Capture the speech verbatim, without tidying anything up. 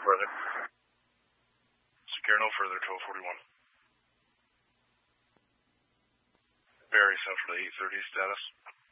further. Secure no further, twelve forty-one. Barry Central to eight thirty status.